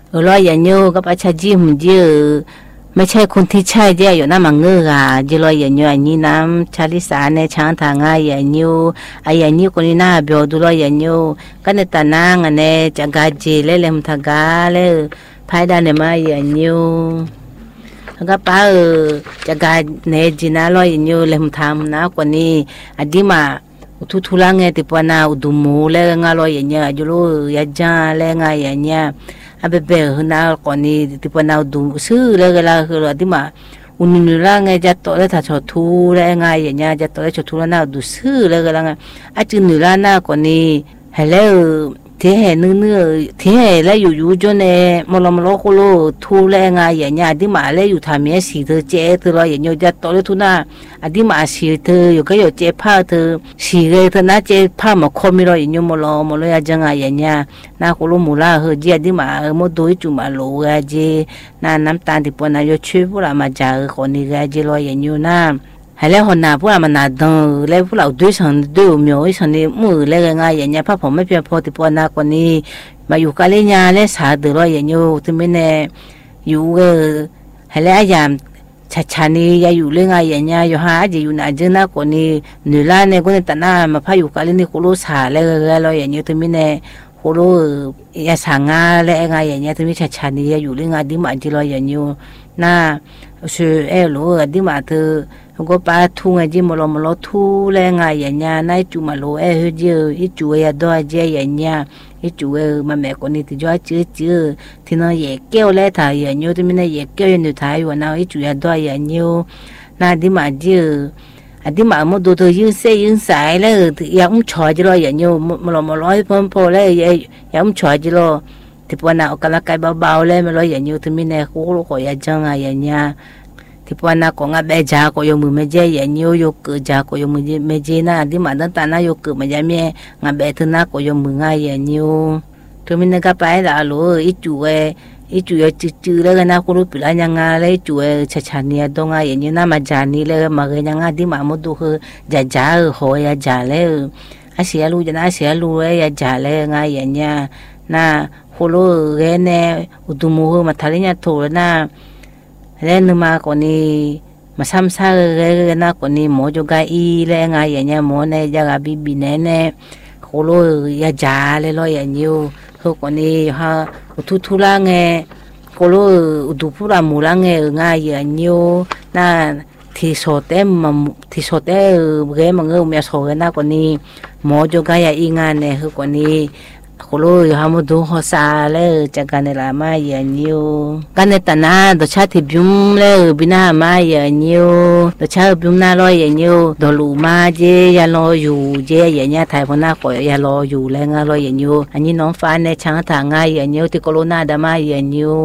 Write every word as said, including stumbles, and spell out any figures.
เออร้อยอย่างเงี้ยก็ไปใช้จิ้มเยอะไม่ใช่คนที่ใช่เจ้าอยู่น้ำมังเงือกอ่ะจีร้อยอย่างเงี้ยอันนี้น้ำชาลิสาในช้างทางง่ายอย่างเงี้ยไอ้อย่างเงี้ยคนนี้น่าเบียวดูร้อยอย่างเงี้ยก็ในตานั่งอันนี้จะกาจีเล่เล่มทากาเล่ภายด้านเนี่ยมาอย่างเงี้ยแล้วก็ป้าเออจะกาในจีน่าร้อยอย่างเงี้ยเล่มทำนะคนนี้อดีมาทุทุลังเงติปนาอุดุมูเล่งาร้อยอย่างเงี้ยจุลูยาจาเล่งาอย่างเงี้ยอาเบเบอร์นาก่อนนี้ที่ปนเอาดูซื้อเลยก็แล้วคือที่มาอุนินร่างไงจะต่อเลยถ้าชดทูแล้วไงอย่างเงี้ยจะต่อเลยชดทูแล้วน่าดูซื้อเลยก็แล้วไงอาจจะหนึ่งล้านหน้าก่อนนี้ให้แล้วเที่ยเนื้อเนื้อเที่ยแล้วอยู่อยู่จนเนี่ยมลมโลกโลทูแล้วไงอย่างเงี้ยที่มาแล้วอยู่ทำเนี้ยสีเธอเจ๊เธอเราอย่างเงี้ยจะต่อเลยทุน่าอันที่มาสีเธออยู่ก็อยู่เจ๊ผ้าเธอสีเลยเธอน่าเจ๊ผ้ามาคอมีเราอย่างเงี้ยมลมลอยจังไงอย่างเงี้ยน่าโคโลมูลาเฮเจียที่มาโมดูจุมาโลกเจน่าน้ำตาลที่ปนนายช่วยพวกเรามาจากคนนี้เจลอยอย่างเงี้ยน่าให้แล้วคนน่ะพวกเรามันน่าดังแล้วพวกเราด้วยฉันด้วยมีโอ้ฉันนี่มือแล้วไงอย่างเงี้ยพระผมไม่เพียงพอที่ปนนาคนนี้มาอยู่กันเลยเนี่ยแล้วสาเดือดอย่างเงี้ยที่ไม่แน่อยู่เออให้แล้วยามชัดชันนี่อย่าอยู่เรื่องอะไรอย่างเงี้ยอยู่หาจะอยู่ไหนเจอหน้าคนนี้เหนือล้านเนี่ยคนนี้แต่หน้ามาพาอยู่กันเลยนี่โคโลสาแล้วแล้วอย่างเงี้ยที่ไม่แน่โคโลยาสางาแล้วไงอย่างเงี้ยที่ไม่ชัดชันนี่อย่าอยู่เรื่องอะไรที่มันจะลอยอย่างเงี้ยน่าชื่อเออรู้ที่มาเธอก็ป้าทุ่งไอ้จีมลมลทุ่งแรงไงอย่างเงี้ยนายจูมาโลเออเจออีจูเอดอยเจอย่างเงี้ยอีจูเอมาแม่คนนี้ที่จอยเจอเจอที่นั่นเย่เกี่ยวเลยถ่ายอย่างเงี้ยที่ไม่ได้เย่เกี่ยวอยู่ถ่ายอยู่นะอีจูเอดอยอย่างเงี้ยน่าที่มาเจออันที่มาหมดดูเธอยืนเสียยืนสายแล้วยังอุ้มชอยจีรออย่างเงี้ยมลมลอยพอพอแล้วยังอุ้มชอยจีรอที่ปนเอากระไรเบาๆเลยมาลอยอย่างเงี้ยที่ไม่ได้คู่ลูกขอยจังไงอย่างเงี้ยที่ปนากงอาเบจ่าก็ยมือไม่เจอย่างเงี้ยยกจ่าก็ยมือไม่เจนะที่มาตั้งแต่นั้นยกไม่ใช่เมียงาเบทน่าก็ยมือง่ายอย่างเงี้ยที่ไม่ได้ก็ไปแล้วลูกอีจูเออีจูเอจืดๆแล้วก็น่าคุณรู้ปีละยังไงเลยจูเอชัชๆเนี่ยตรงไงอย่างเงี้ยน่ามาจานี่เลยมาเกยังไงที่มาหมดดูคือจ่าจ่าหอยจ่าเลยอาเสียรู้จะน่าเสียรู้เลยจ่าเลยไงอย่างเงี้ยน่าคนรู้เงี้ยเนี่ยอุดมหูมาทะเลเนี่ยถูกน่าเล่นมาคนนี้มาซ้ำซากเลยนะคนนี้หมอจุกาอีเลยไงอย่างเงี้ยหมอเนี่ยจะกับบีบีเนี่ยเนี่ยคนรู้ยาจ่าเลยลอยอย่างเงี้ยคือคนนี้ฮะทุทุละเงี้ยคนรู้อุดพูรามูละเงี้ยง่ายอย่างเงี้ยน่าที่โสดเต็มมาที่โสดเต็มเงี้ยมันเงี้ยมีโสดนะคนนี้หมอจุกาอย่างอีงานเนี่ยคือคนนี้คนรู้ฮามุดูหัวซาเลยจากการในละมาอย่างเงี้ยกันในตาหน้าตัวชาติบิมเลยบินามาอย่างเงี้ยตัวชาติบิมน่าลอยอย่างเงี้ยตัวลูมาเจยาลอยอยู่เจอย่างเงี้ยไทยพน่าขอยาลอยอยู่แล้วง่ายลอยอย่างเงี้ยอันนี้น้องฟ้าในช้างทางง่ายอย่างเงี้ยที่โคโรนาดามาอย่างเงี้ย